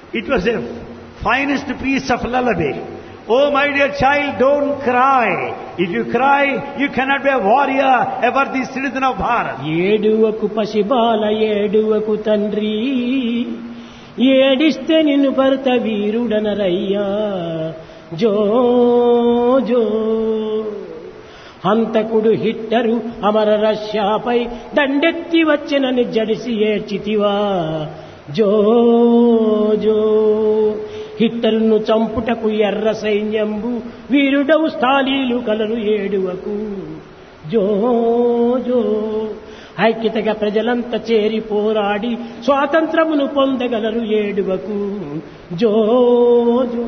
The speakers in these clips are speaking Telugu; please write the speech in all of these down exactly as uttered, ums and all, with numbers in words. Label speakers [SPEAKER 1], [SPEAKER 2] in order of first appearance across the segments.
[SPEAKER 1] It was the finest piece of lullaby. Oh my dear child, don't cry. If you cry, you cannot be a warrior, a worthy citizen of Bharat.
[SPEAKER 2] ఏడువకు పసిబాల ఏడువకు తండ్రి ఏడిస్తే నిన్ను భరత వీరుడనరయ్యా జో జో హంతకుడు హిట్టరు అమర రష్యాపై దండెత్తి వచ్చినని జడిసి ఏడ్చితివా జో జో హిట్టరును చంపుటకు ఎర్ర సైన్యంబు వీరుడవు స్థాళీలు కలరు ఏడువకు జో జో ఐక్యతగా ప్రజలంతా చేరి పోరాడి స్వాతంత్రమును పొందగలరు ఏడువకు జో జో.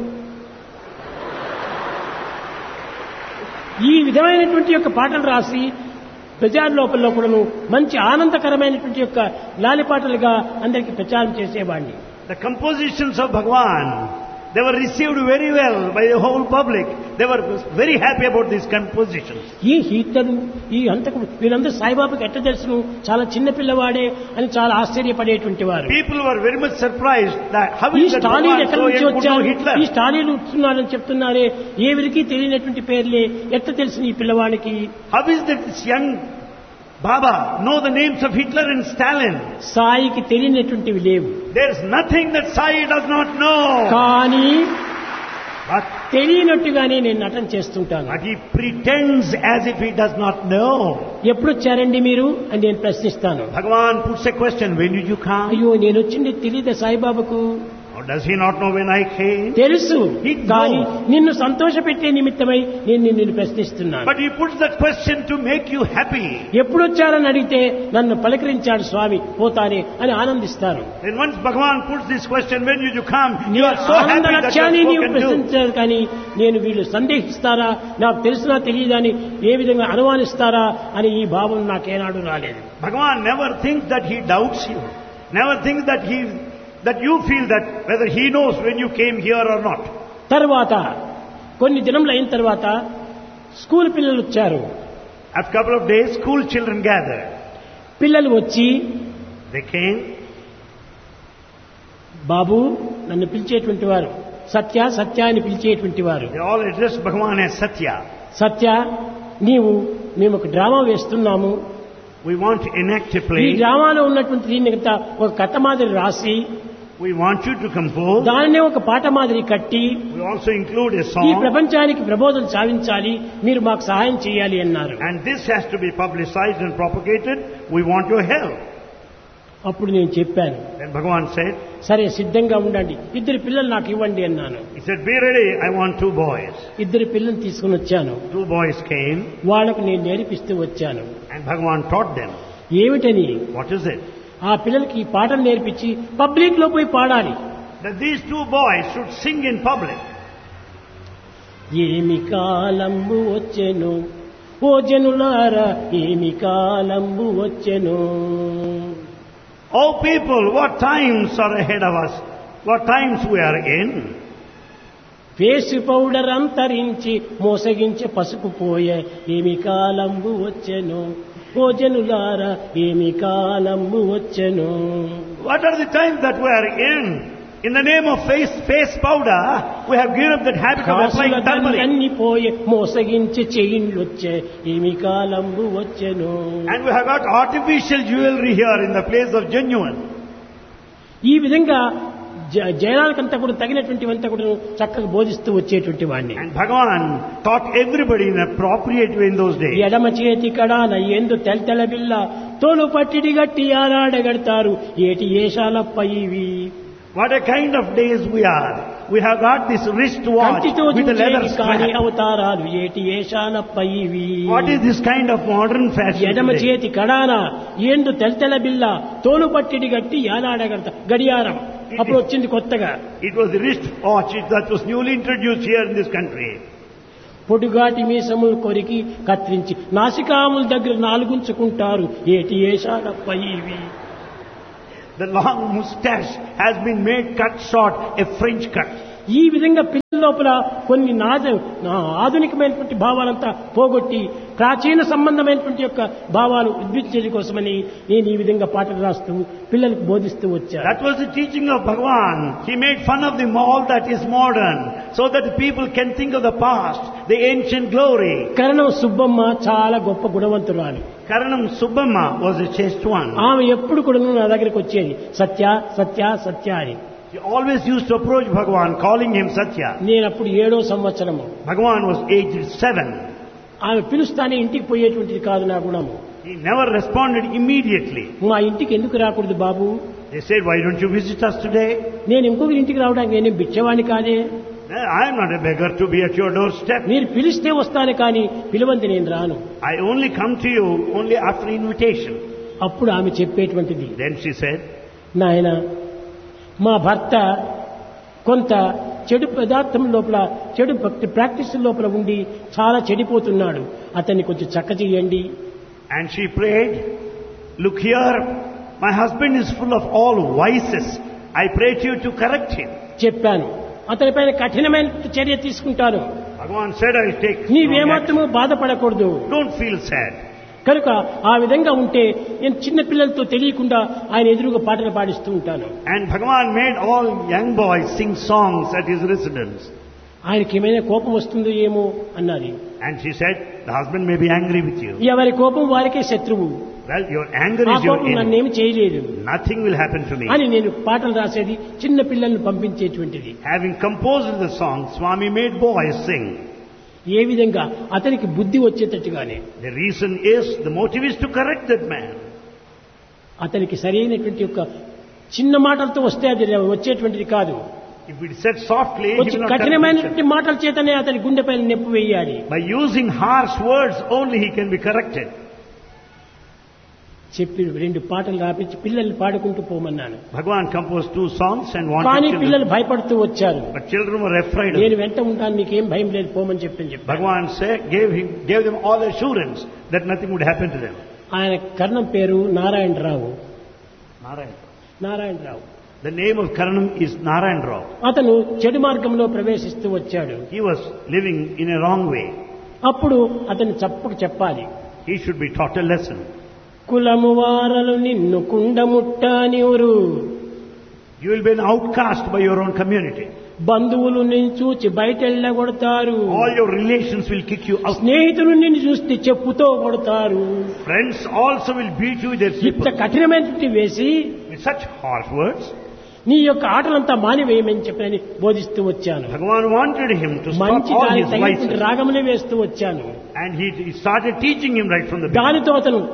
[SPEAKER 2] ఈ విధమైనటువంటి యొక్క పాటలు రాసి ప్రజా లోపల కూడాను మంచి ఆనందకరమైనటువంటి యొక్క లాలిపాటలుగా అందరికీ ప్రచారం చేసేవాడిని.
[SPEAKER 1] The compositions of Bhagavan, they were received very well by the whole public. They were very happy about these compositions.
[SPEAKER 2] ఈ హీటరు ఈ అంతకు వీళ్ళందరూ సాయిబాబాకి ఎట్ట తెలుసును చాలా చిన్న పిల్లవాడే అని చాలా ఆశ్చర్యపడేటువంటి వారు.
[SPEAKER 1] People were very much surprised that how
[SPEAKER 2] ఈ
[SPEAKER 1] is that
[SPEAKER 2] స్టాలిన్
[SPEAKER 1] Bhagavan
[SPEAKER 2] ఎక్కడి
[SPEAKER 1] so
[SPEAKER 2] నుంచి
[SPEAKER 1] young could know
[SPEAKER 2] వచ్చారు,
[SPEAKER 1] Hitler?
[SPEAKER 2] ఈ స్టాలిన్ ఉంటున్నారని చెప్తున్నారే, ఎవరికి తెలియనటువంటి పేర్లే ఎట్ట తెలిసిన ఈ పిల్లవాడికి.
[SPEAKER 1] How is that this young Baba know the names of Hitler and Stalin?
[SPEAKER 2] సాయికి తెలియనటువంటివి లేవు.
[SPEAKER 1] There is nothing that Sai does not know.
[SPEAKER 2] కానీ
[SPEAKER 1] But,
[SPEAKER 2] తెలియనట్టుగానే నేను నటన చేస్తుంటాను.
[SPEAKER 1] but he pretends as if he does not know.
[SPEAKER 2] ఎప్పుడు వచ్చారండి మీరు అని నేను ప్రశ్నిస్తాను.
[SPEAKER 1] Bhagavan puts a question, when did you come?
[SPEAKER 2] అయ్యో నేను వచ్చింది తెలియదా సాయిబాబాకు?
[SPEAKER 1] Or does he not know when I came?
[SPEAKER 2] తెలుసు,
[SPEAKER 1] He
[SPEAKER 2] కానీ
[SPEAKER 1] knows.
[SPEAKER 2] నిన్ను సంతోషపెట్టే నిమిత్తమై నేను నిన్ను ప్రశ్నిస్తున్నాను.
[SPEAKER 1] But he puts that question to make you happy.
[SPEAKER 2] ఎప్పుడు వచ్చారని అడిగితే నన్ను పలకరించాడు స్వామి పోతానే అని ఆనందిస్తాను.
[SPEAKER 1] Then once Bhagavan puts this question, when did you come? You
[SPEAKER 2] నీ
[SPEAKER 1] are so
[SPEAKER 2] ఆనంద
[SPEAKER 1] happy that you
[SPEAKER 2] లక్ష్యాన్ని
[SPEAKER 1] have
[SPEAKER 2] నీవు
[SPEAKER 1] spoken to.
[SPEAKER 2] ప్రశ్నించారు, కానీ నేను వీళ్ళు సందేహిస్తారా, నాకు తెలిసినా తెలియదా అని ఏ విధంగా అనుమానిస్తారా అని ఈ భావం నాకేనాడు రాలేదు.
[SPEAKER 1] Bhagavan never thinks that he doubts you. Never thinks that he that you feel that whether he knows when you came here or not.
[SPEAKER 2] తర్వాత కొన్ని దినములు అయిన తర్వాత స్కూల్ పిల్లలు వచ్చారు.
[SPEAKER 1] After a couple of days, school children gathered.
[SPEAKER 2] పిల్లలు వచ్చి
[SPEAKER 1] They came.
[SPEAKER 2] బాబు నన్ను పిలిచేటువంటి వారు, సత్య సత్య అని పిలిచేటువంటి వారు.
[SPEAKER 1] They all addressed Bhagavan as Satya.
[SPEAKER 2] సత్య నీవు మేము ఒక డ్రామా వేస్తున్నాము,
[SPEAKER 1] We want to enact a
[SPEAKER 2] ఈ
[SPEAKER 1] play.
[SPEAKER 2] డ్రామాలో ఉన్నటువంటి దీన్ని అంతా ఒక కథ మాదిరి రాసి
[SPEAKER 1] We want you to compose.
[SPEAKER 2] దానినే ఒక పాట మాదిరి కట్టి
[SPEAKER 1] We also include a
[SPEAKER 2] ఈ
[SPEAKER 1] song.
[SPEAKER 2] ప్రపంచానికి ప్రబోధన సాధించాలి, మీరు మాకు సహాయం చేయాలి అన్నారు.
[SPEAKER 1] And this has to be publicized and propagated. We want your help.
[SPEAKER 2] అప్పుడు నేను చెప్పాను,
[SPEAKER 1] Then Bhagavan said,
[SPEAKER 2] సరే సిద్ధంగా ఉండండి, ఇద్దరు పిల్లలు నాకు ఇవ్వండి అన్నాను.
[SPEAKER 1] he said, be ready, I want two boys.
[SPEAKER 2] ఇద్దరు పిల్లలు తీసుకుని వచ్చాను.
[SPEAKER 1] Two boys came
[SPEAKER 2] వాళ్ళకు నేను నేర్పిస్తూ వచ్చాను.
[SPEAKER 1] and Bhagavan taught them.
[SPEAKER 2] ఏమిటని
[SPEAKER 1] What is it?
[SPEAKER 2] ఆ పిల్లలకి ఈ పాటలు నేర్పించి పబ్లిక్ లో పోయి పాడాలి.
[SPEAKER 1] That these two boys should sing in public.
[SPEAKER 2] ఏమి కాలంబు వచ్చెను ఓ జనులారా, ఏమి కాలంబు వచ్చెను.
[SPEAKER 1] Oh people, what times are ahead of us? What times we are in?
[SPEAKER 2] Face powder అంతరించి మోసగించే పసుపు పోయే, ఏమి కాలంబు వచ్చెను ఓ జనులారా, ఏమి కాలంబు వచ్చెను.
[SPEAKER 1] What are the times that we are in? In the name of face, face powder, we have given up that habit of applying turmeric.
[SPEAKER 2] అన్ని పోయే మోసగించే చైన్లు వచ్చే, ఏమి కాలంబు వచ్చెను.
[SPEAKER 1] And we have got artificial jewelry here in the place of genuine.
[SPEAKER 2] ఈ విధంగా జయనాలకంతా కూడా తగినటువంటివంతా కూడా చక్కగా బోధిస్తూ వచ్చేటువంటి వాడిని.
[SPEAKER 1] And Bhagavan taught everybody in an appropriate way in those days.
[SPEAKER 2] ఎడమ చేతి కడాన ఎందు తెల్తెల బిల్ల తోలు పట్టిడి గట్టి ఆరాడగడతారు, ఏటి ఏషాలప్ప ఇవి.
[SPEAKER 1] What a kind of days we are. We have got this wrist watch
[SPEAKER 2] కంటితో
[SPEAKER 1] with a leather
[SPEAKER 2] చూచేవి కాని
[SPEAKER 1] strap.
[SPEAKER 2] అవతారాలు, ఏటి ఏషాలప్ప ఇవి.
[SPEAKER 1] What is this kind of modern fashion
[SPEAKER 2] ఎడమ
[SPEAKER 1] today?
[SPEAKER 2] చేతి కడాన ఎందు తెల్తెల బిల్ల తోలు పట్టిడి గట్టి ఆరాడగడతా గడియారం అప్పుడు వచ్చింది కొత్తగా.
[SPEAKER 1] It was the wrist watch that was newly introduced here in this country.
[SPEAKER 2] పొడుగాటి మీసములు కొరికి కత్తిరించి నాసికాముల దగ్గర నాలుగుంచుకుంటారు, ఏటి ఏషాలప్ప ఇవి.
[SPEAKER 1] The long moustache has been made cut short, a French cut.
[SPEAKER 2] ఈ విధంగా లోపల కొన్ని నాద ఆధునికమైనటువంటి భావాలంతా పోగొట్టి ప్రాచీన సంబంధమైనటువంటి యొక్క భావాలు ఉద్భించే కోసమని నేను ఈ విధంగా పాటలు రాస్తూ పిల్లలకు బోధిస్తూ వచ్చాను.
[SPEAKER 1] That was the teaching of Bhagavan. He made fun of the all that is modern, so that the people can think of the past, the ancient glory.
[SPEAKER 2] కరణం సుబ్బమ్మ చాలా గొప్ప గుణవంతురాలు.
[SPEAKER 1] Karanam Subbamma was a chaste one.
[SPEAKER 2] ఆమె ఎప్పుడు కూడా నా దగ్గరికి వచ్చేది సత్య సత్య సత్య అని.
[SPEAKER 1] He always used to approach Bhagavan, calling him Satya.
[SPEAKER 2] నేను అప్పుడు ఏడో సంవత్సరము.
[SPEAKER 1] Bhagavan was aged seven.
[SPEAKER 2] ఆమె పిలుస్తానే ఇంటికి పోయేటువంటిది కాదు నా గుణము.
[SPEAKER 1] He never responded immediately.
[SPEAKER 2] మా ఇంటికి ఎందుకు రాకూడదు బాబు?
[SPEAKER 1] They said, why don't you visit us today?
[SPEAKER 2] నేను ఇంకొక ఇంటికి రావడానికి నేనేం బిచ్చవాణ్ణి కాదే.
[SPEAKER 1] I am not a beggar to be at your doorstep.
[SPEAKER 2] మీరు పిలిస్తే వస్తాను కానీ పిలవంది నేను రాను.
[SPEAKER 1] I only come to you only after invitation.
[SPEAKER 2] అప్పుడు ఆమె చెప్పేటువంటిది.
[SPEAKER 1] Then she said,
[SPEAKER 2] నాయన మా భర్త కొంత చెడు పదార్థం లోపల చెడు భక్తి ప్రాక్టీస్ లోపల ఉండి చాలా చెడిపోతున్నాడు, అతన్ని కొంచెం చక్క చేయండి.
[SPEAKER 1] And she prayed, look here, my husband is full of all vices. I pray to you to correct him.
[SPEAKER 2] చెప్పాను. అతనిపైన కఠినమైన చర్య తీసుకుంటాను.
[SPEAKER 1] Bhagavan said, I will take.
[SPEAKER 2] నీవేమాత్రమూ బాధపడకూడదు.
[SPEAKER 1] Don't feel sad.
[SPEAKER 2] కనుక ఆ విధంగా ఉంటే నేను చిన్న పిల్లలతో తెలియకుండా ఆయన ఎదురుగా పాటలు పాడిస్తూ ఉంటాను.
[SPEAKER 1] And Bhagavan made all young boys sing songs at his residence.
[SPEAKER 2] ఆయనకి ఏమైనా కోపం వస్తుందో ఏమో అన్నది.
[SPEAKER 1] And she said, the husband may be angry with you.
[SPEAKER 2] ఎవరి కోపం వారికే శత్రువు.
[SPEAKER 1] Well, your anger
[SPEAKER 2] ఆ
[SPEAKER 1] is your
[SPEAKER 2] కోపం
[SPEAKER 1] enemy.
[SPEAKER 2] నన్నేమి చేయలేదు
[SPEAKER 1] Nothing will happen to me.
[SPEAKER 2] అని నేను పాటలు రాసేది చిన్న పిల్లల్ని పంపించేటువంటిది.
[SPEAKER 1] Having composed the song, Swami made boys sing.
[SPEAKER 2] ఏ విధంగా అతనికి బుద్ధి వచ్చేటట్టుగానే.
[SPEAKER 1] The reason is, the motive is to correct that man.
[SPEAKER 2] అతనికి సరైనటువంటి యొక్క చిన్న మాటలతో వస్తే అది వచ్చేటువంటిది కాదు.
[SPEAKER 1] If it is said softly, he
[SPEAKER 2] కొంచెం
[SPEAKER 1] will not correct
[SPEAKER 2] కఠినమైనటువంటి
[SPEAKER 1] himself.
[SPEAKER 2] మాటల చేతనే అతని గుండెపైన నెప్పు వేయాలి.
[SPEAKER 1] By using harsh words only he can be corrected.
[SPEAKER 2] చెప్పి రెండు పాటలు రాపించి పిల్లల్ని పాడుకుంటూ పోమన్నాను.
[SPEAKER 1] Bhagavan composed two songs and wanted
[SPEAKER 2] కానీ
[SPEAKER 1] children.
[SPEAKER 2] పిల్లలు భయపడుతూ వచ్చారు.
[SPEAKER 1] But children were afraid of
[SPEAKER 2] నేను
[SPEAKER 1] him.
[SPEAKER 2] వెంట ఉంటాను, నీకేం భయం లేదు, పోమని చెప్పని చెప్పాను.
[SPEAKER 1] Bhagavan said, gave him, gave them all assurance that nothing would happen to them.
[SPEAKER 2] ఆయన కర్ణం పేరు Narayana Rao.
[SPEAKER 1] Narayan.
[SPEAKER 2] Narayana Rao.
[SPEAKER 1] The name of Karanam is Narayan Rao.
[SPEAKER 2] అతను చెడు మార్గంలో ప్రవేశిస్తూ వచ్చాడు.
[SPEAKER 1] He was living in a wrong way.
[SPEAKER 2] అప్పుడు అతను చప్పకు చెప్పాలి.
[SPEAKER 1] He should be taught a lesson.
[SPEAKER 2] కులము వారలు నిన్ను కుండముట్టానివురు,
[SPEAKER 1] You will be an outcast by your own community.
[SPEAKER 2] బంధువులు నిన్ను చూచి బయటెళ్ళగొడతారు,
[SPEAKER 1] All your relations will kick you out.
[SPEAKER 2] స్నేహితులు నిన్ను చూస్తే చెప్పుతో కొడతారు.
[SPEAKER 1] Friends also will beat you with their
[SPEAKER 2] ఇంత
[SPEAKER 1] slippers.
[SPEAKER 2] కఠినమైనటువంటి వేసి
[SPEAKER 1] With such harsh words,
[SPEAKER 2] నీ యొక్క ఆటలంతా మానివేయమని చెప్పని బోధిస్తూ వచ్చాను.
[SPEAKER 1] Bhagavan wanted him to stop
[SPEAKER 2] మంచి
[SPEAKER 1] all
[SPEAKER 2] దానికి
[SPEAKER 1] his
[SPEAKER 2] తగినటువంటి
[SPEAKER 1] vices.
[SPEAKER 2] రాగమునే వేస్తూ వచ్చాను.
[SPEAKER 1] And he, he started teaching him right from the beginning.
[SPEAKER 2] దానితో అతను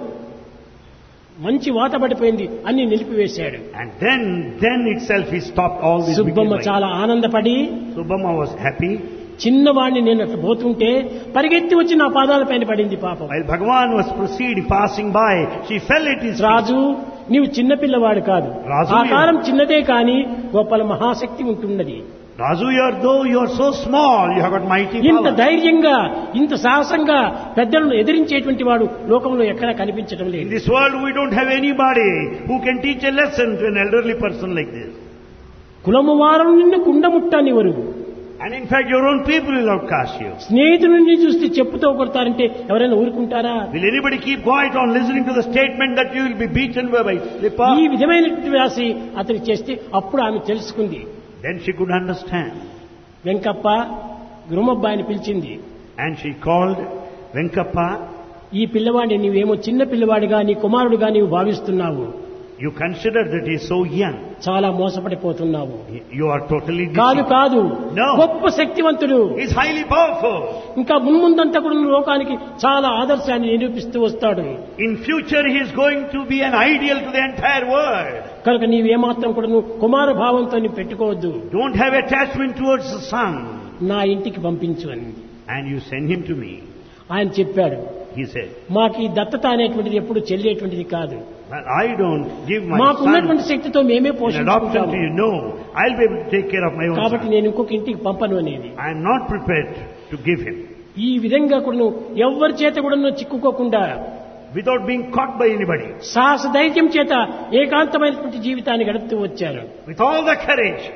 [SPEAKER 2] మంచి వాత పడిపోయింది, అన్ని నిలిపివేశాడు.
[SPEAKER 1] And then, then itself he stopped all these wicked
[SPEAKER 2] Subbamma
[SPEAKER 1] vices.
[SPEAKER 2] చాలా ఆనందపడి,
[SPEAKER 1] Subbamma was happy.
[SPEAKER 2] చిన్నవాడిని నేను అట్లా పోతుంటే పరిగెత్తి వచ్చి నా పాదాల పైన పడింది పాపం.
[SPEAKER 1] While Bhagavan was proceeding, passing by, she fell at his feet.
[SPEAKER 2] రాజు, నీవు చిన్న పిల్లవాడు కాదు,
[SPEAKER 1] రాజు,
[SPEAKER 2] ఆకారం చిన్నదే కాని గొప్పల మహాశక్తి ఉంటున్నది.
[SPEAKER 1] Raju, you are, though you are so small, you have got mighty
[SPEAKER 2] ఇంత
[SPEAKER 1] power.
[SPEAKER 2] ధైర్యంగా ఇంత సాహసంగా పెద్దలను ఎదిరించేటువంటి వాడు లోకంలో ఎక్కడా కనిపించడం
[SPEAKER 1] In
[SPEAKER 2] లేదు.
[SPEAKER 1] this world we don't have anybody who can teach a lesson to an elderly person like this.
[SPEAKER 2] కులము వారం నిన్ను కుండముట్టనివరు,
[SPEAKER 1] And in fact your own people will outcast you.
[SPEAKER 2] స్నేహితుడిని చూస్తే చెప్పుతో కొడతారంటే ఎవరైనా ఊరుకుంటారా?
[SPEAKER 1] Will anybody keep quiet on listening to the statement that you will be beaten by by slipper?
[SPEAKER 2] ఈ విధమైనటువంటి వ్యాసి అతనికి చేస్తే అప్పుడు ఆమె తెలుసుకుంది.
[SPEAKER 1] Then she could understand.
[SPEAKER 2] Venkappa గురుమబ్బాయిని పిలిచింది.
[SPEAKER 1] And she called Venkappa.
[SPEAKER 2] ఈ పిల్లవాడిని నీవేమో చిన్న పిల్లవాడిగా నీ కుమారుడుగా నీవు భావిస్తున్నావు,
[SPEAKER 1] You consider that he is so young.
[SPEAKER 2] చాలా మోసపడిపోతున్నావు.
[SPEAKER 1] You are totally
[SPEAKER 2] కాదు
[SPEAKER 1] deceived.
[SPEAKER 2] కాదు,
[SPEAKER 1] No.
[SPEAKER 2] గొప్ప శక్తివంతుడు,
[SPEAKER 1] He is highly powerful.
[SPEAKER 2] ఇంకా మున్ముందంతా కూడా లోకానికి చాలా ఆదర్శాన్ని నిరూపిస్తూ వస్తాడు.
[SPEAKER 1] In future he is going to be an ideal to the entire world.
[SPEAKER 2] కనుక నీవేమాత్రం కూడా నువ్వు కుమార భావంతో నీవు పెట్టుకోవద్దు,
[SPEAKER 1] Don't have attachment towards the son.
[SPEAKER 2] నా ఇంటికి పంపించు అని
[SPEAKER 1] And you send him to me.
[SPEAKER 2] ఆయన చెప్పాడు.
[SPEAKER 1] He said,
[SPEAKER 2] మాకు ఈ దత్తత అనేటువంటిది ఎప్పుడు చెల్లేటువంటిది కాదు,
[SPEAKER 1] well, I don't give my
[SPEAKER 2] మాకు
[SPEAKER 1] son
[SPEAKER 2] ఉన్నటువంటి శక్తితో మేమే
[SPEAKER 1] in adoption
[SPEAKER 2] పోషించుకుంటాము,
[SPEAKER 1] to you. No, I'll be able to take care of my own
[SPEAKER 2] కాబట్టి
[SPEAKER 1] son.
[SPEAKER 2] నేను ఇంకొక ఇంటికి పంపను అనేది.
[SPEAKER 1] I am not prepared to give him.
[SPEAKER 2] ఈ విధంగా కూడా నువ్వు ఎవరి చేత కూడా నువ్వు చిక్కుకోకుండా
[SPEAKER 1] Without being caught by anybody.
[SPEAKER 2] సాహస ధైర్యం చేత ఏకాంతమైనటువంటి జీవితాన్ని గడుపుతూ వచ్చారు.
[SPEAKER 1] With all the courage,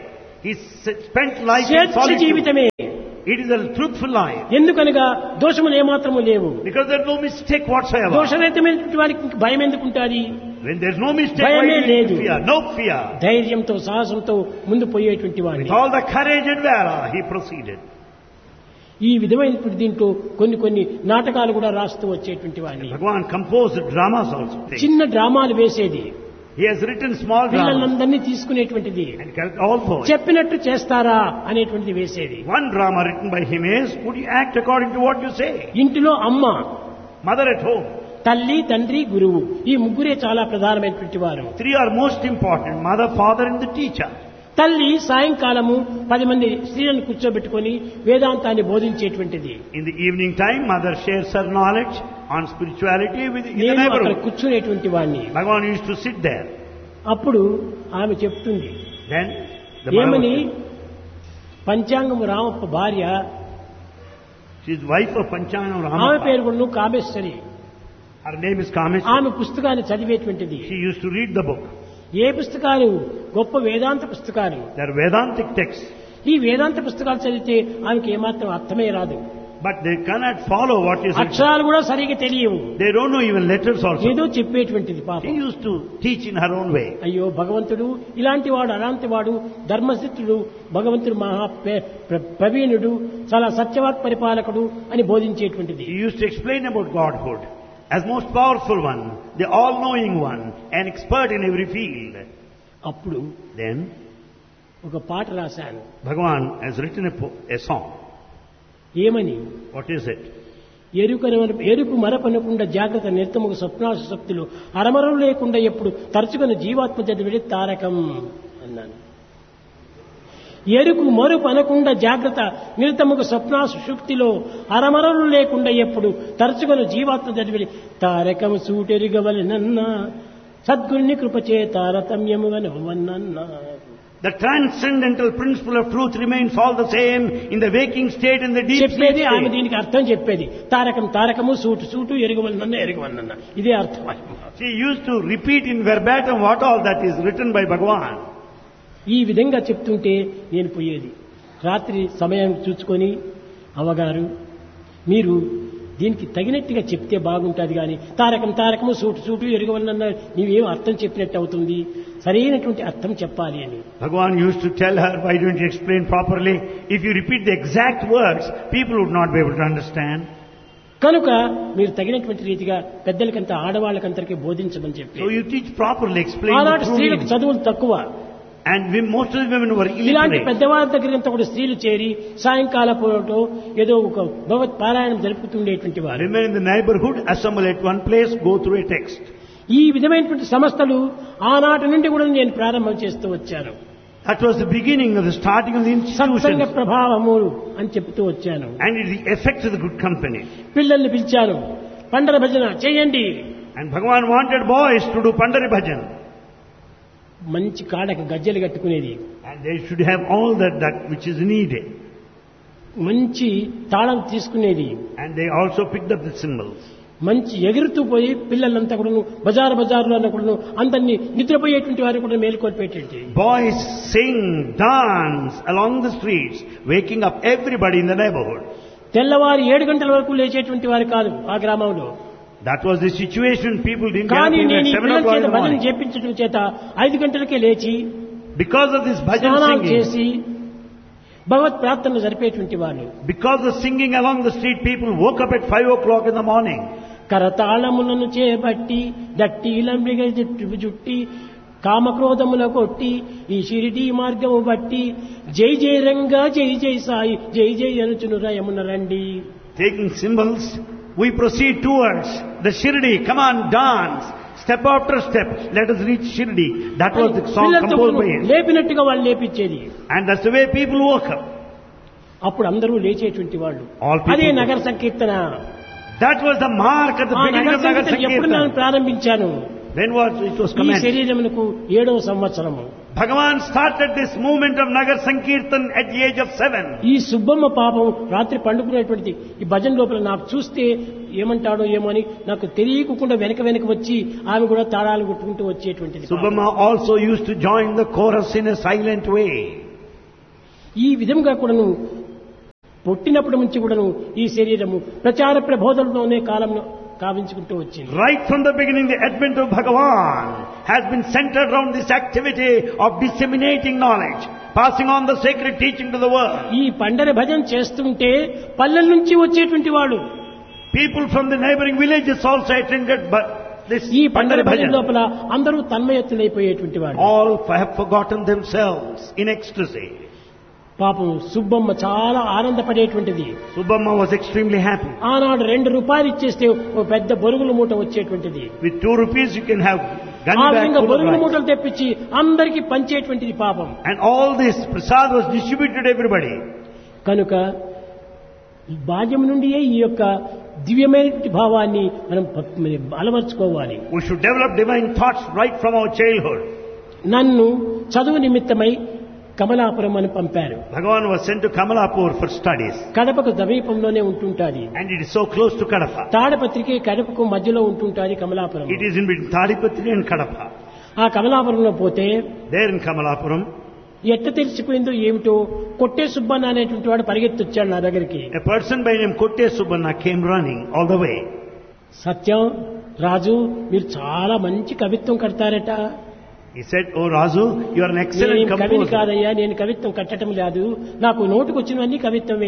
[SPEAKER 1] He spent life in
[SPEAKER 2] స్వేచ్ఛ
[SPEAKER 1] solitude.
[SPEAKER 2] జీవితమే.
[SPEAKER 1] It is a truthful life.
[SPEAKER 2] ఎందుకనగా దోషములు ఏమాత్రము లేవు.
[SPEAKER 1] Because there is no mistake whatsoever.
[SPEAKER 2] దోషరహితమైనటువంటి వారికి ఇంక భయం ఎందుకుంటుంది?
[SPEAKER 1] When there is no mistake, why
[SPEAKER 2] భయమే
[SPEAKER 1] do you
[SPEAKER 2] లేదు.
[SPEAKER 1] fear? No fear.
[SPEAKER 2] ధైర్యంతో సాహసంతో ముందు పోయేటువంటి
[SPEAKER 1] With
[SPEAKER 2] వాడిని.
[SPEAKER 1] all the courage and valor, he proceeded.
[SPEAKER 2] ఈ విధమైనటువంటి దీంట్లో కొన్ని కొన్ని నాటకాలు కూడా రాస్తూ వచ్చేటువంటి వాడిని.
[SPEAKER 1] Bhagavan composed dramas also.
[SPEAKER 2] చిన్న డ్రామాలు వేసేది.
[SPEAKER 1] He has written small dramas.
[SPEAKER 2] పిల్లలందరినీ తీసుకునేటువంటిది.
[SPEAKER 1] And collected all poets.
[SPEAKER 2] చెప్పినట్టు చేస్తారా అనేటువంటిది వేసేది.
[SPEAKER 1] One drama written by him is, would you act according to what you say?
[SPEAKER 2] ఇంటిలో అమ్మ,
[SPEAKER 1] Mother at home.
[SPEAKER 2] తల్లి, తండ్రి, గురువు ఈ ముగ్గురే చాలా ప్రధానమైనటువంటి వారు.
[SPEAKER 1] Three are most important. Mother, father and the teacher.
[SPEAKER 2] తల్లి సాయంకాలము పది మంది స్త్రీలను కూర్చోబెట్టుకొని వేదాంతాన్ని బోధించేటువంటిది.
[SPEAKER 1] In the evening time, mother shares her knowledge on spirituality with in the
[SPEAKER 2] నేను అక్కడ
[SPEAKER 1] neighborhood.
[SPEAKER 2] కూర్చునేటువంటి వాడిని.
[SPEAKER 1] Bhagavan used to sit there.
[SPEAKER 2] అప్పుడు ఆమె చెప్తుంది
[SPEAKER 1] Then the mother
[SPEAKER 2] ఏమని,
[SPEAKER 1] was,
[SPEAKER 2] పంచాంగము రామప్ప భార్య,
[SPEAKER 1] she is wife of Panchangam
[SPEAKER 2] ఆమె
[SPEAKER 1] Ramappa.
[SPEAKER 2] పేరు కూడా Kameshwari.
[SPEAKER 1] Her name is Kameshwari.
[SPEAKER 2] ఆమె పుస్తకాన్ని చదివేటువంటిది.
[SPEAKER 1] She used to read the book.
[SPEAKER 2] ఏ పుస్తకాలు? గొప్ప వేదాంత పుస్తకాలు.
[SPEAKER 1] They are Vedantic texts.
[SPEAKER 2] ఈ వేదాంత పుస్తకాలు చదివితే ఆమెకి ఏమాత్రం అర్థమే రాదు.
[SPEAKER 1] But they cannot follow what is written.
[SPEAKER 2] అక్షరాలు కూడా సరిగా తెలియవు.
[SPEAKER 1] They don't know even letters also.
[SPEAKER 2] ఏదో చెప్పేటువంటిది
[SPEAKER 1] She
[SPEAKER 2] పాపం.
[SPEAKER 1] used to teach in her own way.
[SPEAKER 2] అయ్యో భగవంతుడు ఇలాంటి వాడు అలాంటి వాడు ధర్మసిద్ధుడు, భగవంతుడు మహా ప్ర- ప్ర- ప్రవీణుడు, చాలా సత్యవాక్ పరిపాలకుడు అని బోధించేటువంటిది.
[SPEAKER 1] She used to explain about Godhood as most powerful one, the all-knowing one, an expert in every field.
[SPEAKER 2] అప్పుడు
[SPEAKER 1] Then
[SPEAKER 2] ఒక పాట రాశాను.
[SPEAKER 1] Bhagavan has written a, po- a song.
[SPEAKER 2] ఏమని?
[SPEAKER 1] What is it?
[SPEAKER 2] ఎరుకన ఎరుకు మరపనకుండా జాగ్రత్త నిర్తముకు స్వప్నాశ శక్తులు అరమరం లేకుండా ఎప్పుడు తరచుకున్న జీవాత్మ చదివిడి తారకం అన్నాను. ఎరుకు మరుపు అనకుండా జాగ్రత్త నిరతముకు స్వప్నాశ శక్తిలో అరమరలు లేకుండా ఎప్పుడు తరచుకున్న జీవాత్మ చదివిడి తారకము సూటెరుగవలెనన్నా సద్గురుని కృపచే తారతమ్యము వనవన్నన్నా.
[SPEAKER 1] The transcendental principle of truth remains all the same in the waking state and the deep sleep
[SPEAKER 2] చెప్పేది ఆమె
[SPEAKER 1] state.
[SPEAKER 2] దీనికి అర్థం చెప్పేది. తారకం తారకము, సూటు సూటు, ఎరుగవలనన్న ఎరుగవలనన్న ఇదే అర్థం.
[SPEAKER 1] She used to repeat in verbatim what all that is written by Bhagavan.
[SPEAKER 2] ఈ విధంగా చెప్తుంటే నేను పోయేది. రాత్రి సమయం చూసుకొని, అవ్వగారు మీరు దీనికి తగినట్టుగా చెప్తే బాగుంటుంది, కానీ తారకం తారకము, సూటు సూటు, ఎరుగవలనన్న నీవేం అర్థం చెప్పినట్టు అవుతుంది, సరైనటువంటి అర్థం చెప్పాలి అని.
[SPEAKER 1] Bhagavan used to tell her, why don't you explain properly? If you repeat the exact words, people would not be able to understand.
[SPEAKER 2] కనుక మీరు తగినటువంటి రీతిగా పెద్దలకంతా ఆడవాళ్ళకంతరికి బోధించమని చెప్పి.
[SPEAKER 1] So you teach properly, explain the
[SPEAKER 2] ఆనాటి
[SPEAKER 1] true
[SPEAKER 2] స్త్రీలకు
[SPEAKER 1] meaning.
[SPEAKER 2] చదువులు తక్కువ.
[SPEAKER 1] And we, most of the women were
[SPEAKER 2] ఇలాంటి
[SPEAKER 1] illiterate.
[SPEAKER 2] పెద్దవారి దగ్గరంతా కూడా స్త్రీలు చేరి సాయంకాల పూటో ఏదో ఒక భగవత్ పారాయణం జరుపుతుండేటువంటి వారు.
[SPEAKER 1] Women in the neighborhood assemble at one place, go through a text.
[SPEAKER 2] ఈ విధమైనటువంటి సంస్థలు ఆనాటి నుండి కూడా నేను ప్రారంభం చేస్తూ వచ్చాను.
[SPEAKER 1] That was the beginning of the starting of the
[SPEAKER 2] Satsanga
[SPEAKER 1] institutions.
[SPEAKER 2] ప్రభావము అని చెప్తూ వచ్చాను.
[SPEAKER 1] And it is the effect of the good company.
[SPEAKER 2] పిల్లల్ని పిలిచాను, పండర భజన చేయండి.
[SPEAKER 1] And Bhagavan wanted boys to do Pandari Bhajan.
[SPEAKER 2] మంచి కాడకు గజ్జలు కట్టుకునేది,
[SPEAKER 1] And they should have all that, that which is needed.
[SPEAKER 2] మంచి తాళం తీసుకునేది,
[SPEAKER 1] And they also picked up the cymbals.
[SPEAKER 2] మంచి ఎగురుతూ పోయి పిల్లలంతా కూడా బజారు బజార్లో అన్న కూడా అందరినీ నిద్రపోయేటువంటి వారు కూడా మేలుకొల్పేటువంటి.
[SPEAKER 1] Boys sing, dance along the streets, waking up everybody in the neighborhood.
[SPEAKER 2] తెల్లవారు ఏడు గంటల వరకు లేచేటువంటి వారు కాదు ఆ గ్రామంలో.
[SPEAKER 1] That was the situation. People didn't get up
[SPEAKER 2] కానీ
[SPEAKER 1] even
[SPEAKER 2] నేను
[SPEAKER 1] at
[SPEAKER 2] ఈ
[SPEAKER 1] seven
[SPEAKER 2] పిల్లల
[SPEAKER 1] o'clock in
[SPEAKER 2] చేత
[SPEAKER 1] the
[SPEAKER 2] భజన
[SPEAKER 1] morning.
[SPEAKER 2] చేపించడం చేత ఐదు గంటలకే లేచి
[SPEAKER 1] Because of this bhajan
[SPEAKER 2] స్నానాలు
[SPEAKER 1] singing,
[SPEAKER 2] చేసి భగవత్ ప్రార్థనలు జరిపేటువంటి వాళ్ళు.
[SPEAKER 1] because of singing along the street, people woke up at five o'clock in the morning.
[SPEAKER 2] కరతాళములను చేపట్టి దట్టీలంబిగ జుట్టు జుట్టి కామక్రోధముల కొట్టి ఈ షిరిడీ మార్గము బట్టి జై జై రంగా జై జై సాయి జై జై అనుచును రయమున రండి.
[SPEAKER 1] Taking cymbals, we proceed towards the Shirdi. Come on, dance. Step after step, let us reach Shirdi. That was the song
[SPEAKER 2] పిల్లలతో
[SPEAKER 1] composed by him.
[SPEAKER 2] లేపినట్టుగా వాళ్ళు లేపించేది.
[SPEAKER 1] And that's the way people woke up.
[SPEAKER 2] అప్పుడు అందరూ లేచేటువంటి వాళ్ళు.
[SPEAKER 1] All people
[SPEAKER 2] అదే
[SPEAKER 1] woke
[SPEAKER 2] నగర
[SPEAKER 1] up.
[SPEAKER 2] Sankirtana.
[SPEAKER 1] That was the mark at the
[SPEAKER 2] ఆ
[SPEAKER 1] beginning
[SPEAKER 2] నగర
[SPEAKER 1] of Nagar
[SPEAKER 2] సంకీర్తన ఎప్పుడు నేను
[SPEAKER 1] Sankirtan.
[SPEAKER 2] ప్రారంభించాను?
[SPEAKER 1] When was it was
[SPEAKER 2] ఈ
[SPEAKER 1] commenced?
[SPEAKER 2] శరీరమునకు ఏడవ సంవత్సరము.
[SPEAKER 1] Bhagavan started this movement of Nagar Sankirtan at the age of seven.
[SPEAKER 2] ఈ సుబ్బమ్మ పాపం రాత్రి పండుకునేటువంటి ఈ భజన లోపల నాకు చూస్తే ఏమంటాడో ఏమో అని నాకు తెలియకుండా వెనక వెనక వచ్చి ఆమె కూడా తాళాలు కొట్టుకుంటూ వచ్చేటువంటిది.
[SPEAKER 1] Subhamma also used to join the chorus in a silent way.
[SPEAKER 2] ఈ విధంగా కూడాను పుట్టినప్పటి నుంచి కూడాను ఈ శరీరము ప్రచార ప్రబోధనలోనే కాలంలో కావించుకుంటూ వచ్చింది.
[SPEAKER 1] Right from the beginning, the advent of Bhagavan has been centered around this activity of disseminating knowledge, passing on the sacred teaching to the world.
[SPEAKER 2] ఈ పండరి భజన చేస్తుంటే పల్లెల నుంచి వచ్చేటువంటి వాడు
[SPEAKER 1] People from the neighboring villages also attended but this
[SPEAKER 2] ఈ పండరి భజన
[SPEAKER 1] Bhajan.
[SPEAKER 2] లోపల అందరూ తన్మయత్తులైపోయేటువంటి వాడు.
[SPEAKER 1] All have forgotten themselves in ecstasy.
[SPEAKER 2] పాపం సుబ్బమ్మ చాలా ఆనందపడేటువంటిది.
[SPEAKER 1] Subbamma was extremely happy.
[SPEAKER 2] ఆనాడు రెండు రూపాయలు ఇచ్చేస్తే ఒక పెద్ద బొరుగుల మూట వచ్చేటువంటిది.
[SPEAKER 1] With two rupees you can have gun
[SPEAKER 2] ఆ
[SPEAKER 1] bag
[SPEAKER 2] విధంగా
[SPEAKER 1] full of
[SPEAKER 2] బొరుగుల
[SPEAKER 1] rice.
[SPEAKER 2] మూటలు తెప్పించి అందరికీ పంచేటువంటిది పాపం.
[SPEAKER 1] And all this prasad was distributed to everybody.
[SPEAKER 2] కనుక బాల్యం నుండియే ఈ యొక్క దివ్యమైనటువంటి భావాన్ని మనం ప- అలవర్చుకోవాలి.
[SPEAKER 1] We should develop divine thoughts right from our childhood.
[SPEAKER 2] నన్ను చదువు నిమిత్తమై కమలాపురం అని పంపారు.
[SPEAKER 1] Bhagavan was sent to Kamalapur for studies.
[SPEAKER 2] కడపకు సమీపంలోనే ఉంటుంటాది.
[SPEAKER 1] And it is so close to Kadapa.
[SPEAKER 2] తాడపత్రికి కడపకు మధ్యలో ఉంటుంటాది Kamalapuram.
[SPEAKER 1] It is in between Tadipatri and Kadapa.
[SPEAKER 2] ఆ కమలాపురంలో పోతే
[SPEAKER 1] There in Kamalapuram,
[SPEAKER 2] ఎట్ట తెలిసిపోయిందో ఏమిటో కొట్టే సుబ్బన్న అనేటువంటి వాడు పరిగెత్తొచ్చాడు నా దగ్గరికి.
[SPEAKER 1] a person by name Kotte Subbanna came running all the way.
[SPEAKER 2] సత్యం రాజు మీరు చాలా మంచి కవిత్వం కడతారట.
[SPEAKER 1] He said, "Oh Razu, you are an excellent
[SPEAKER 2] నేను కవిని
[SPEAKER 1] composer."
[SPEAKER 2] కాదయ్యా, నేను కవిత్వం కట్టడం లేదు, నాకు నోటుకు వచ్చినవన్నీ కవిత్వమే,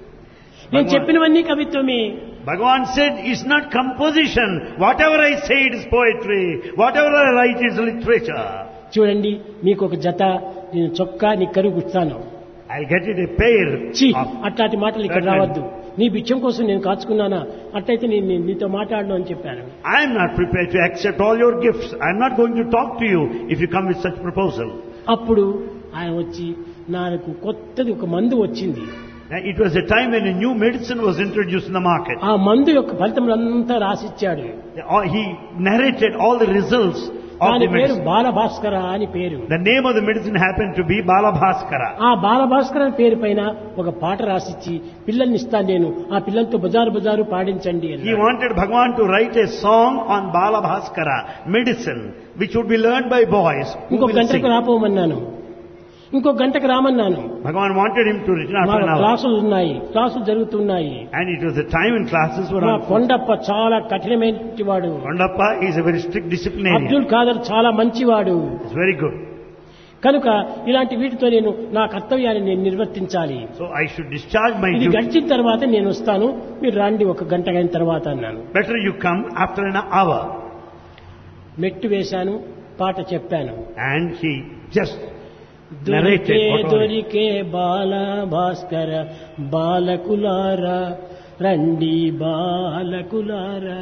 [SPEAKER 2] నేను
[SPEAKER 1] భగవాన్-
[SPEAKER 2] చెప్పినవన్నీ కవిత్వమే.
[SPEAKER 1] Bhagavan said, "It's not composition. Whatever I say, it is poetry. Whatever I write, is literature."
[SPEAKER 2] చూడండి మీకు ఒక జత నేను చొక్కా నీ కరువు ఇస్తాను.
[SPEAKER 1] I'll get it a pair.
[SPEAKER 2] ఛీ
[SPEAKER 1] of-
[SPEAKER 2] అట్లాంటి మాటలు ఇక్కడ
[SPEAKER 1] That
[SPEAKER 2] రావద్దు, నీ బిచ్చం కోసం నేను కాచుకున్నానా, అట్లయితే నేను నేను నీతో మాట్లాడను అని చెప్పాను.
[SPEAKER 1] I am not prepared to accept all your gifts. I am not going to talk to you if you come with such proposal.
[SPEAKER 2] అప్పుడు ఆయన వచ్చి నాకు కొత్తది ఒక మందు వచ్చింది.
[SPEAKER 1] Now, it was a time when a new medicine was introduced in the market.
[SPEAKER 2] ఆ మందు యొక్క ఫలితములంతా రాసిచ్చాడు.
[SPEAKER 1] He narrated all the results of
[SPEAKER 2] దాని
[SPEAKER 1] the
[SPEAKER 2] పేరు
[SPEAKER 1] medicine.
[SPEAKER 2] బాలభాస్కర అని పేరు.
[SPEAKER 1] The name of the medicine happened to be Balabhaskara.
[SPEAKER 2] ఆ బాలభాస్కర అని పేరు పైన ఒక పాట రాసిచ్చి పిల్లల్ని ఇస్తాను నేను, ఆ పిల్లలతో బజారు బజారు పాడించండి
[SPEAKER 1] He
[SPEAKER 2] అన్నాడు.
[SPEAKER 1] wanted Bhagavan to write a song on Balabhaskara, medicine, which would be learned by boys who
[SPEAKER 2] ఇంకో
[SPEAKER 1] will
[SPEAKER 2] గంటకు
[SPEAKER 1] sing.
[SPEAKER 2] రాపోమన్నాను, ఇంకో గంటకు రామన్నాను.
[SPEAKER 1] Bhagavan wanted him to return
[SPEAKER 2] మా
[SPEAKER 1] after an hour.
[SPEAKER 2] క్లాసులు ఉన్నాయి, క్లాసులు జరుగుతున్నాయి.
[SPEAKER 1] And it was a time when classes were
[SPEAKER 2] మా
[SPEAKER 1] on.
[SPEAKER 2] కొండప్ప చాలా కఠినమైన వాడు,
[SPEAKER 1] Kondappa is a very strict disciplinarian.
[SPEAKER 2] Abdul Khader చాలా మంచివాడు.
[SPEAKER 1] It's very good.
[SPEAKER 2] కనుక ఇలాంటి వీటితో నేను నా కర్తవ్యాన్ని నేను నిర్వర్తించాలి.
[SPEAKER 1] So I should discharge my
[SPEAKER 2] ఇది
[SPEAKER 1] duty.
[SPEAKER 2] గడిచిన తర్వాత నేను వస్తాను, మీరు రండి ఒక గంట అయిన తర్వాత అన్నాను.
[SPEAKER 1] Better you come after an hour.
[SPEAKER 2] మెట్టు వేశాను, పాట చెప్పాను.
[SPEAKER 1] And he just
[SPEAKER 2] దొరికే
[SPEAKER 1] narrated what was.
[SPEAKER 2] దొరికే బాల భాస్కర బాలకులారా రండి బాలకులారా.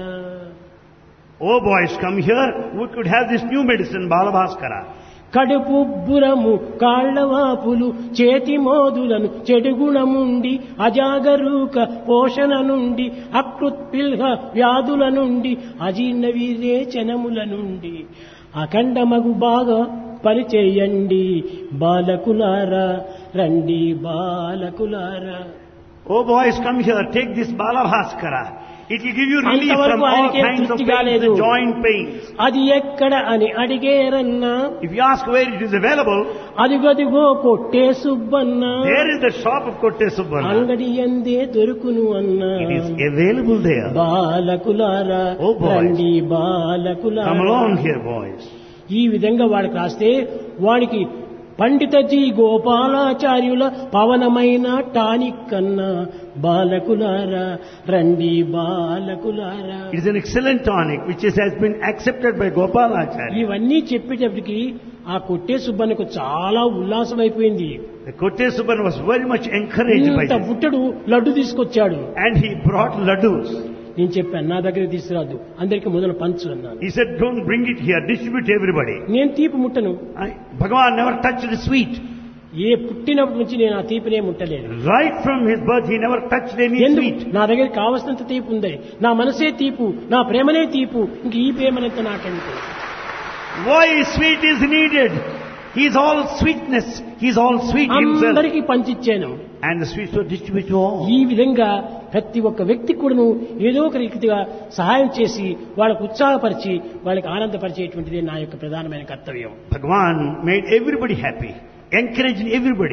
[SPEAKER 1] Oh boys, come here. We could have this new medicine, Balabhaskara.
[SPEAKER 2] కడుపు బురము కాళ్లవాపులు చేతి మోదులను చెడుగుణముండి అజాగరూక పోషణ నుండి అకృత్పిల్హ వ్యాధుల నుండి అజీర్ణ విరేచనముల నుండి అఖండమగు బాగా పరిచేయండి బాలకులారా రండి బాలకులారా.
[SPEAKER 1] Oh boys, come here. Take this Balabhaskara. It will give you relief
[SPEAKER 2] అంతవరకు
[SPEAKER 1] from all
[SPEAKER 2] ఆయనకేం
[SPEAKER 1] kinds of
[SPEAKER 2] తృప్తి
[SPEAKER 1] pains,
[SPEAKER 2] కాలేదు.
[SPEAKER 1] the joint pains.
[SPEAKER 2] అది ఎక్కడ అని అడిగేరన్నా,
[SPEAKER 1] If you ask where it is available,
[SPEAKER 2] అదిగదిగో కొట్టే Subbanna
[SPEAKER 1] there is the shop of Kotte Subbanna.
[SPEAKER 2] అంగడి ఎందే దొరుకును అన్నా.
[SPEAKER 1] It is available there.
[SPEAKER 2] బాలకులారా
[SPEAKER 1] Oh, boys.
[SPEAKER 2] రండి
[SPEAKER 1] Come
[SPEAKER 2] బాలకులారా.
[SPEAKER 1] along here, boys.
[SPEAKER 2] ఈ విధంగా వాడికి రాస్తే వాడికి పండితజీ గోపాలాచార్యుల పవనమైన టానిక్ కన్నా బాలకులారా రండి బాలకులారా.
[SPEAKER 1] It is an excellent tonic which is, has been accepted by Gopalacharya.
[SPEAKER 2] ఇవన్నీ చెప్పేటప్పటికి ఆ కొట్టే సుబ్బన్నకు చాలా ఉల్లాసం అయిపోయింది.
[SPEAKER 1] The Kotte Subbanna was very much encouraged by
[SPEAKER 2] ఇంత
[SPEAKER 1] this.
[SPEAKER 2] బుట్టడు లడ్డు తీసుకొచ్చాడు.
[SPEAKER 1] And he brought laddus.
[SPEAKER 2] నేను చెప్పాను నా దగ్గర తీసుకురాదు, అందరికి మొదలు పంచు అన్నాను.
[SPEAKER 1] He said, don't bring it here, distribute to everybody.
[SPEAKER 2] నేను తీపి ముట్టను.
[SPEAKER 1] I, Bhagavan never touched the sweet.
[SPEAKER 2] ఏ పుట్టినప్పటి నుంచి నేను ఆ తీపినే ముట్టలేదు.
[SPEAKER 1] Right from his birth, he never touched any
[SPEAKER 2] ఎందుకు?
[SPEAKER 1] sweet.
[SPEAKER 2] నా దగ్గర కావలసినంత తీపు ఉంది, నా మనసే తీపు, నా ప్రేమనే తీపు, ఇంక ఈ ప్రేమనంత నాకంటే.
[SPEAKER 1] Why sweet is needed? He is all sweetness. He is all sweet himself.
[SPEAKER 2] అందరికీ పంచిచ్చాను.
[SPEAKER 1] And the sweets were distributed to all.
[SPEAKER 2] ఈ విధంగా ప్రతి ఒక్క వ్యక్తి కూడాను ఏదో ఒక రీతిగా సహాయం చేసి వాళ్ళకు ఉత్సాహపరిచి వాళ్ళకి ఆనందపరిచేటువంటిది నా యొక్క ప్రధానమైన కర్తవ్యం.
[SPEAKER 1] Bhagavan made everybody happy, encouraged everybody,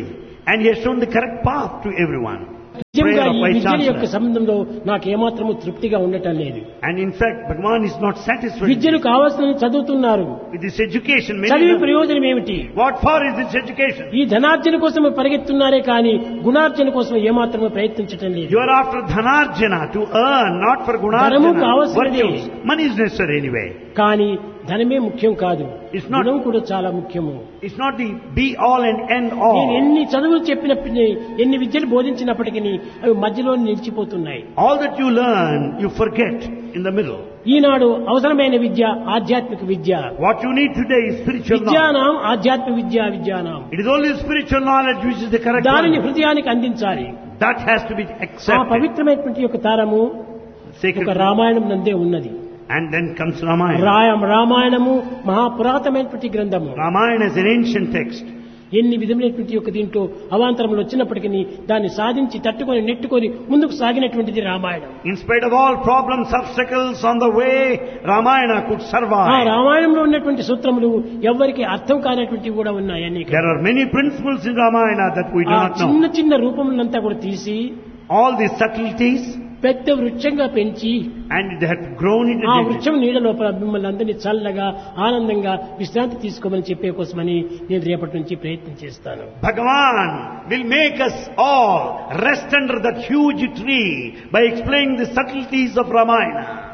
[SPEAKER 1] And he has shown the correct path to everyone.
[SPEAKER 2] నిజంగా
[SPEAKER 1] Prayer of
[SPEAKER 2] ఈ
[SPEAKER 1] Vice
[SPEAKER 2] విద్యల యొక్క
[SPEAKER 1] Chancellor.
[SPEAKER 2] సంబంధంలో నాకు ఏమాత్రము తృప్తిగా ఉండటం లేదు.
[SPEAKER 1] And in fact, Bhagavan is not satisfied
[SPEAKER 2] విద్యలు కావాల్సిన చదువుతున్నారు.
[SPEAKER 1] with this education. Many
[SPEAKER 2] చదివి
[SPEAKER 1] of them-
[SPEAKER 2] ప్రయోజనం ఏమిటి?
[SPEAKER 1] What for is this education?
[SPEAKER 2] ఈ ధనార్జన కోసం పరిగెత్తున్నారే కానీ గుణార్జన కోసం ఏమాత్రము ప్రయత్నించటం లేదు.
[SPEAKER 1] You are after dhanarjana to earn, not for
[SPEAKER 2] ధనము
[SPEAKER 1] gunarjana,
[SPEAKER 2] కావలసినదే.
[SPEAKER 1] virtues. Money is necessary anyway.
[SPEAKER 2] కానీ ధనమే ముఖ్యం కాదు,
[SPEAKER 1] It's not-
[SPEAKER 2] గుణం కూడా చాలా ముఖ్యము.
[SPEAKER 1] It's not the be all and end
[SPEAKER 2] నేను
[SPEAKER 1] all.
[SPEAKER 2] ఎన్ని చదువులు చెప్పినప్పటికీ, ఎన్ని విద్యలు బోధించినప్పటికీ అవి మధ్యలో నిలిచిపోతున్నాయి.
[SPEAKER 1] All that you learn, you forget in the middle.
[SPEAKER 2] ఈనాడు అవసరమైన విద్య ఆధ్యాత్మిక విద్య.
[SPEAKER 1] What you need today is spiritual knowledge.
[SPEAKER 2] విద్యానాం ఆధ్యాత్మిక విద్యా విద్యానాం.
[SPEAKER 1] It is only spiritual knowledge which is the correct
[SPEAKER 2] దానిని
[SPEAKER 1] one.
[SPEAKER 2] హృదయానికి అందించాలి.
[SPEAKER 1] That has to be
[SPEAKER 2] ఆ
[SPEAKER 1] accepted.
[SPEAKER 2] పవిత్రమైనటువంటి యొక్క తారము
[SPEAKER 1] Sacred.
[SPEAKER 2] ఒక రామాయణం నందే ఉన్నది.
[SPEAKER 1] And then comes Ramayana.
[SPEAKER 2] రాయం రామాయణము మహాపురాతమైనటువంటి గ్రంథము.
[SPEAKER 1] Ramayana is an ancient text.
[SPEAKER 2] ఎన్ని విధమైనటువంటి యొక్క దీంట్లో అవాంతరములు వచ్చినప్పటికీ దాన్ని సాధించి తట్టుకొని నెట్టుకొని ముందుకు సాగినటువంటిది Ramayanam.
[SPEAKER 1] In spite of all problems, obstacles on the way, Ramayana could
[SPEAKER 2] ఆ
[SPEAKER 1] survive.
[SPEAKER 2] రామాయణంలో ఉన్నటువంటి సూత్రములు ఎవరికి అర్థం కానటువంటివి కూడా ఉన్నాయి. అన్ని
[SPEAKER 1] There are many principles in Ramayana that we do
[SPEAKER 2] ఆ
[SPEAKER 1] not know.
[SPEAKER 2] చిన్న చిన్న రూపములంతా కూడా తీసి
[SPEAKER 1] All these subtleties,
[SPEAKER 2] పెద్ద వృక్షంగా పెంచి
[SPEAKER 1] and they have grown into
[SPEAKER 2] ఆ
[SPEAKER 1] dignity.
[SPEAKER 2] వృక్షం నీడ లోపల మిమ్మల్ని అందరినీ చల్లగా ఆనందంగా విశ్రాంతి తీసుకోమని చెప్పే కోసమని నేను రేపటి నుంచి ప్రయత్నం చేస్తాను.
[SPEAKER 1] Bhagavan will make us all rest under that huge tree by explaining the subtleties of Ramayana.